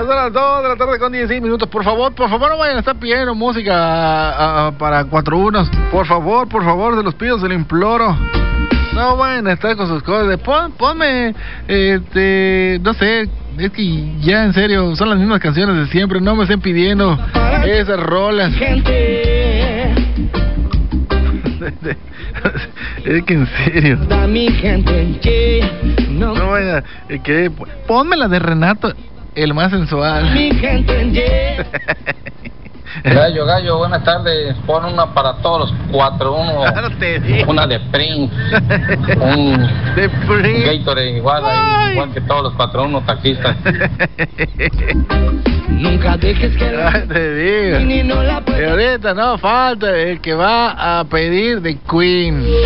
Son las 2 de la tarde con 16 minutos. Por favor, no vayan a estar pidiendo música para 4-1. Por favor, se los pido, se lo imploro. No vayan a estar con sus cosas de ponme, no sé, es que ya en serio, son las mismas canciones de siempre, no me estén pidiendo esas rolas. Es que en serio. No vaya, que ponme la de Renato, el más sensual. Gallo, buenas tardes. Pon una para todos los 4-1. Una de Prince. Un Gatorade igual que todos los 4-1 taxistas. Nunca dejes que te digo. Y ahorita no falta el que va a pedir de Queen.